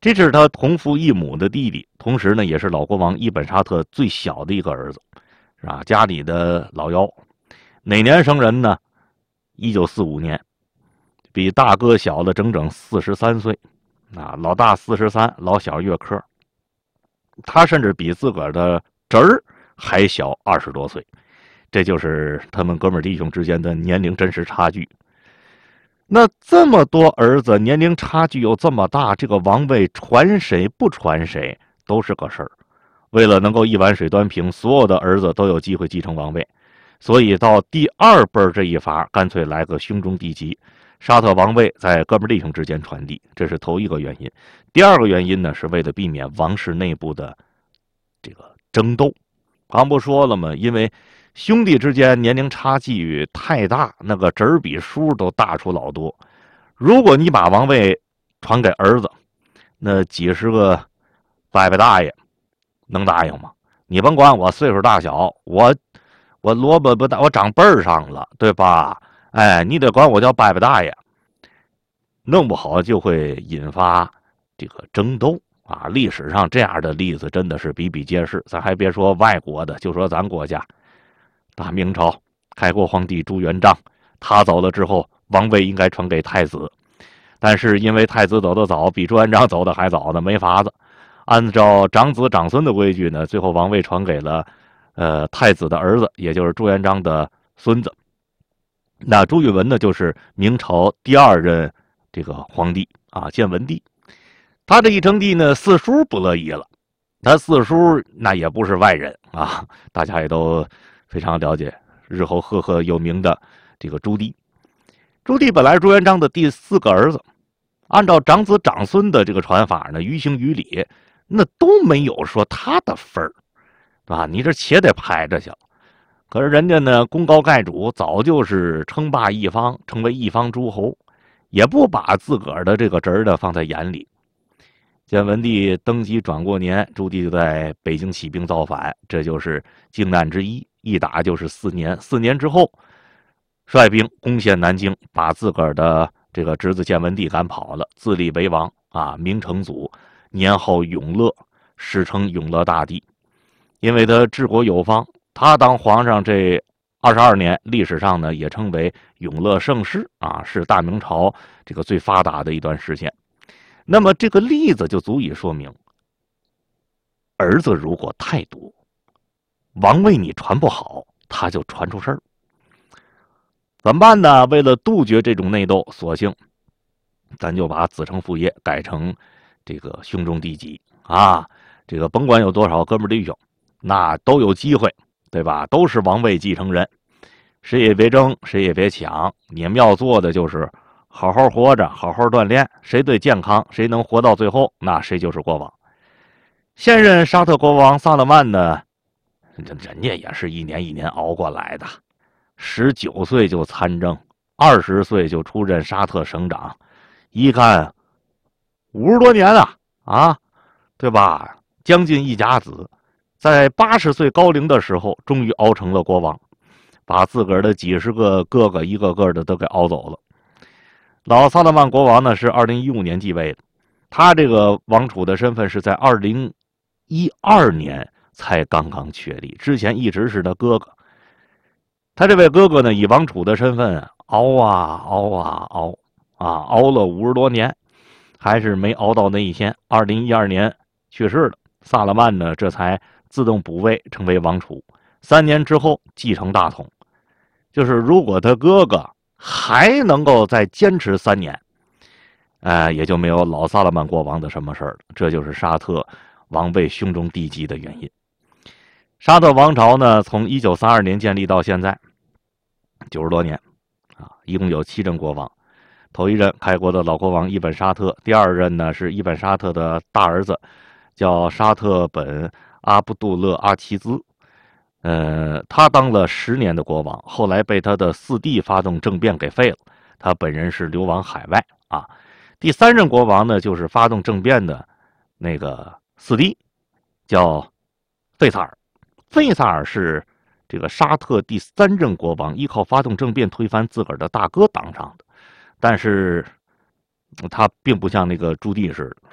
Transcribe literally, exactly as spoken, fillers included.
这是他同父异母的弟弟，同时呢，也是老国王伊本沙特最小的一个儿子，是吧？家里的老幺。哪年生人呢？一九四五年，比大哥小了整整四十三岁，啊，老大四十三，老小月科。他甚至比自个儿的侄儿还小二十多岁，这就是他们哥们弟兄之间的年龄真实差距。那这么多儿子，年龄差距又这么大，这个王位传谁不传谁都是个事儿。为了能够一碗水端平，所有的儿子都有机会继承王位，所以到第二辈这一法，干脆来个兄终弟及，沙特王位在哥们弟兄之间传递，这是头一个原因。第二个原因呢，是为了避免王室内部的这个争斗。刚不说了吗？因为兄弟之间年龄差距太大，那个侄儿比叔都大出老多。如果你把王位传给儿子，那几十个伯伯大爷能答应吗？你甭管我岁数大小，我我萝卜不大，我长辈儿上了，对吧？哎，你得管我叫伯伯大爷，弄不好就会引发这个争斗啊！历史上这样的例子真的是比比皆是，咱还别说外国的，就说咱国家。大明朝开国皇帝朱元璋，他走了之后，王位应该传给太子，但是因为太子走得早，比朱元璋走的还早呢，没法子。按照长子长孙的规矩呢，最后王位传给了呃太子的儿子，也就是朱元璋的孙子。那朱允炆呢，就是明朝第二任这个皇帝啊，建文帝。他这一称帝呢，四叔不乐意了。他四叔那也不是外人啊，大家也都非常了解，日后赫赫有名的这个朱棣。朱棣本来是朱元璋的第四个儿子，按照长子长孙的这个传法呢，于情于理，那都没有说他的份儿，对吧？你这且得排着去了。可是人家呢，功高盖主，早就是称霸一方，成为一方诸侯，也不把自个儿的这个侄儿的放在眼里。建文帝登基转过年，朱棣就在北京起兵造反，这就是靖难之一，一打就是四年。四年之后，率兵攻陷南京，把自个儿的这个侄子建文帝赶跑了，自立为王啊，明成祖，年号永乐，史称永乐大帝。因为他治国有方，他当皇上这二十二年，历史上呢也称为永乐盛世啊，是大明朝这个最发达的一段时间。那么这个例子就足以说明，儿子如果太多，王位你传不好，他就传出事儿。怎么办呢？为了杜绝这种内斗，索性咱就把子承父业改成这个兄终弟及啊，这个甭管有多少哥们弟兄，那都有机会，对吧？都是王位继承人，谁也别争，谁也别抢，你们要做的就是好好活着，好好锻炼，谁最健康，谁能活到最后，那谁就是国王。现任沙特国王萨勒曼呢，人家也是一年一年熬过来的，十九岁就参政，二十岁就出任沙特省长，一干五十多年了啊，对吧？将近一甲子，在八十岁高龄的时候，终于熬成了国王，把自个儿的几十个哥哥一个个的都给熬走了。老萨勒曼国王呢是二零一五年继位的，他这个王储的身份是在二零一二年才刚刚确立，之前一直是他哥哥。他这位哥哥呢，以王储的身份熬啊熬啊熬啊，熬了五十多年，还是没熬到那一天。二零一二年去世了，萨勒曼呢这才自动补位成为王储，三年之后继承大统。就是如果他哥哥还能够再坚持三年，呃，也就没有老萨勒曼国王的什么事儿。这就是沙特王位兄终弟及的原因。沙特王朝呢，从一九三二年建立到现在九十多年啊，一共有七任国王。头一任开国的老国王伊本沙特，第二任呢是伊本沙特的大儿子，叫沙特本阿卜杜勒阿齐兹。呃，他当了十年的国王，后来被他的四弟发动政变给废了，他本人是流亡海外啊。第三任国王呢，就是发动政变的那个四弟，叫费萨尔。费萨尔是这个沙特第三任国王，依靠发动政变推翻自个儿的大哥当上的，但是他并不像那个朱棣似的，